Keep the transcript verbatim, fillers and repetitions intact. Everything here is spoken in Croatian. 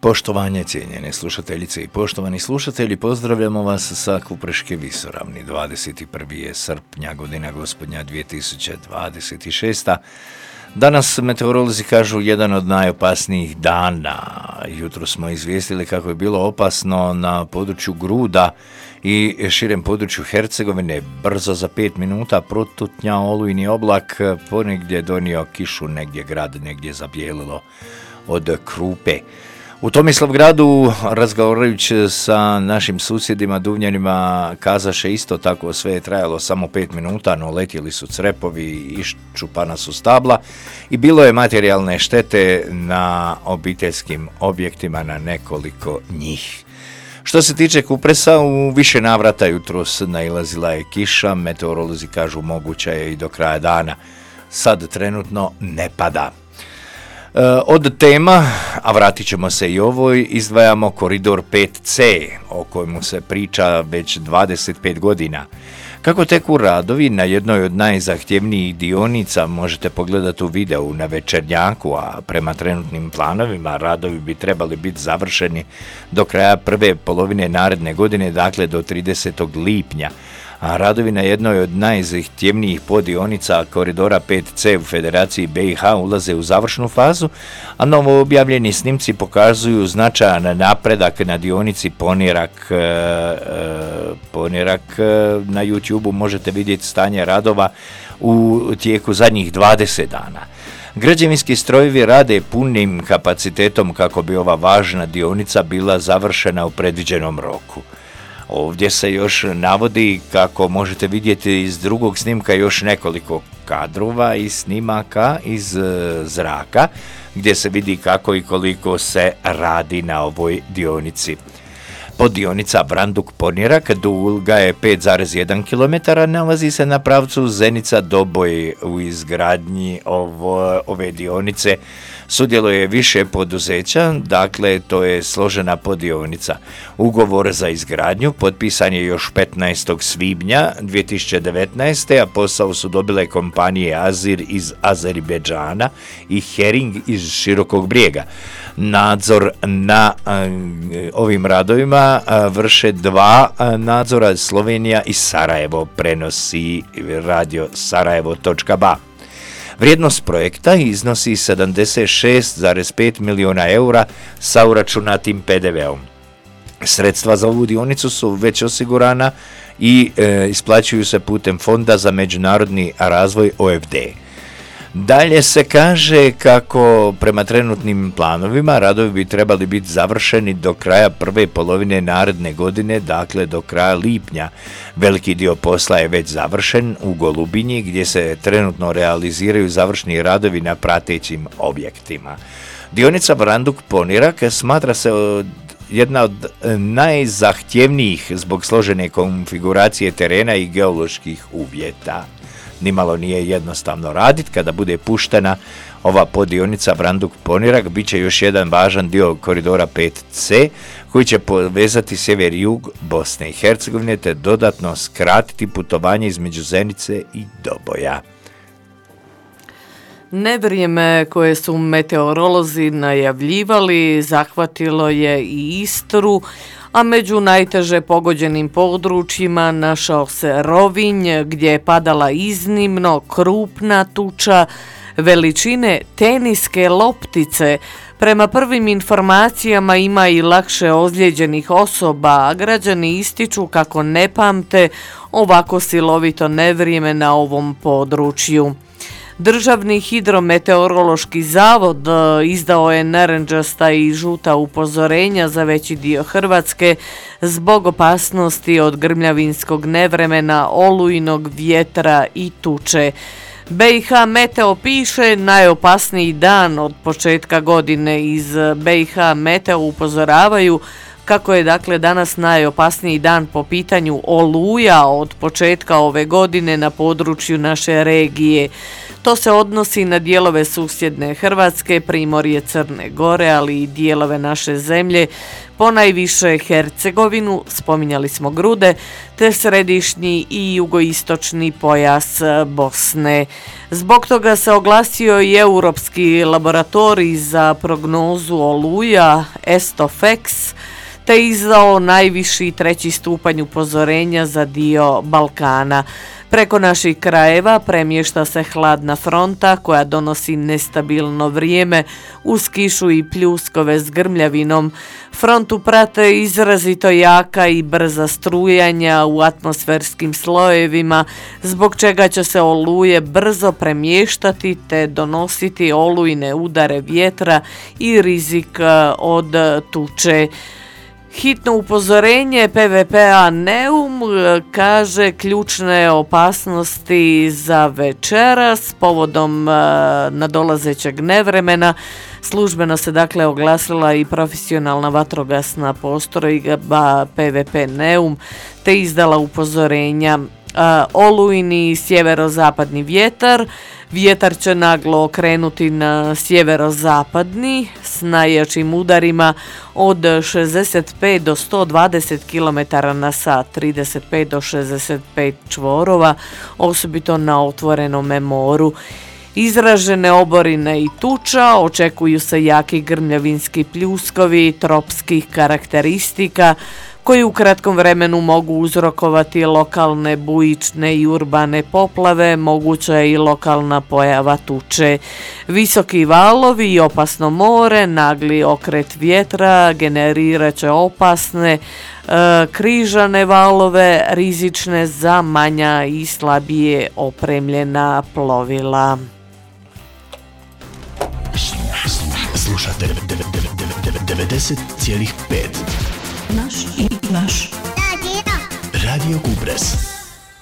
Poštovanje, cijenjene slušateljice i poštovani slušatelji, pozdravljamo vas sa Kupreške visoravni. dvadeset prvi je srpnja, godina gospodnja dvije tisuće dvadeset šest. Danas meteorolozi kažu jedan od najopasnijih dana. Jutro smo izvijestili kako je bilo opasno na području Gruda i širem području Hercegovine. Brzo za pet minuta protutnjao olujni oblak, ponegdje donio kišu, negdje grad, negdje zabijelilo od krupe. U Tomislavgradu, razgovarajući sa našim susjedima Duvljanima, kazaše isto tako, sve je trajalo samo pet minuta, no letjeli su crepovi, iščupana su stabla i bilo je materijalne štete na obiteljskim objektima, na nekoliko njih. Što se tiče Kupresa, u više navrata jutros nailazila je kiša, meteorolozi kažu moguća je i do kraja dana. Sad trenutno ne pada. Od tema, a vratit ćemo se i ovoj, izdvajamo koridor pet ce, o kojemu se priča već dvadeset pet godina. Kako teku radovi na jednoj od najzahtjevnijih dionica možete pogledati u videu na Večernjaku, a prema trenutnim planovima radovi bi trebali biti završeni do kraja prve polovine naredne godine, dakle do tridesetog lipnja. A radovi na jednoj od najzahtjevnijih podionica koridora pet ce u Federaciji be i ha ulaze u završnu fazu, a novo objavljeni snimci pokazuju značajan napredak na dionici Ponjerak. E, e, Ponjerak e, na YouTubeu možete vidjeti stanje radova u tijeku zadnjih dvadeset dana. Građevinski strojevi rade punim kapacitetom kako bi ova važna dionica bila završena u predviđenom roku. Ovdje se još navodi, kako možete vidjeti iz drugog snimka, još nekoliko kadrova i snimaka iz zraka gdje se vidi kako i koliko se radi na ovoj dionici. Podionica Branduk-Ponjerak duga je pet zarez jedan kilometar, nalazi se na pravcu Zenica-Doboj. U izgradnji ovo, ove dionice sudjeluje više poduzeća, dakle to je složena podionica. Ugovor za izgradnju potpisan je još petnaestog svibnja dvije tisuće devetnaeste. a posao su dobile kompanije Azir iz Azerbejdžana i Hering iz Širokog Brijega. Nadzor na uh, ovim radovima uh, vrše dva uh, nadzora, Slovenija i Sarajevo, prenosi radio sarajevo točka ba. Vrijednost projekta iznosi sedamdeset šest zarez pet milijuna eura sa uračunatim pe de veom. Sredstva za ovu dionicu su već osigurana i e, isplaćuju se putem Fonda za međunarodni razvoj o ef de. Dalje se kaže kako prema trenutnim planovima radovi bi trebali biti završeni do kraja prve polovine naredne godine, dakle do kraja lipnja. Veliki dio posla je već završen u Golubinji gdje se trenutno realiziraju završni radovi na pratećim objektima. Dionica Branduk-Ponjerak smatra se od jedna od najzahtjevnijih zbog složene konfiguracije terena i geoloških uvjeta. Nimalo nije jednostavno raditi. Kada bude puštena ova podionica Branduk-Ponjerak, bit će još jedan važan dio koridora pet ce koji će povezati sjever i jug Bosne i Hercegovine te dodatno skratiti putovanje između Zenice i Doboja. Nevrijeme koje su meteorolozi najavljivali zahvatilo je i Istru, a među najteže pogođenim područjima našao se Rovinj gdje je padala iznimno krupna tuča veličine teniske loptice. Prema prvim informacijama ima i lakše ozlijeđenih osoba, a građani ističu kako ne pamte ovako silovito nevrijeme na ovom području. Državni hidrometeorološki zavod izdao je narančasta i žuta upozorenja za veći dio Hrvatske zbog opasnosti od grmljavinskog nevremena, olujnog vjetra i tuče. be i ha Meteo piše najopasniji dan od početka godine. Iz be i ha Meteo upozoravaju kako je dakle danas najopasniji dan po pitanju oluja od početka ove godine na području naše regije. To se odnosi na dijelove susjedne Hrvatske, primorje Crne Gore, ali i dijelove naše zemlje, ponajviše Hercegovinu, spominjali smo Grude, te središnji i jugoistočni pojas Bosne. Zbog toga se oglasio i Europski laboratorij za prognozu oluja Estofex, te izdao najviši treći stupanj upozorenja za dio Balkana. Preko naših krajeva premješta se hladna fronta koja donosi nestabilno vrijeme uz kišu i pljuskove s grmljavinom. Frontu prate izrazito jaka i brza strujanja u atmosferskim slojevima, zbog čega će se oluje brzo premještati te donositi olujne udare vjetra i rizik od tuče. Hitno upozorenje P V P-a Neum kaže ključne opasnosti za večeras povodom nadolazećeg nevremena. Službeno se dakle oglasila i profesionalna vatrogasna postrojba P V P Neum te izdala upozorenja. Olujni sjeverozapadni vjetar. Vjetar će naglo okrenuti na sjeverozapadni s najjačim udarima od šezdeset pet do sto dvadeset kilometara na sat, trideset pet do šezdeset pet čvorova, osobito na otvorenome moru. Izražene oborine i tuča, očekuju se jaki grmljavinski pljuskovi tropskih karakteristika koji u kratkom vremenu mogu uzrokovati lokalne bujične i urbane poplave, moguća je i lokalna pojava tuče. Visoki valovi i opasno more, nagli okret vjetra generirat će opasne e, križane valove, rizične za manja i slabije opremljena plovila. Slušate devedeset zarez pet. Naš i vaš. Radio Kupres.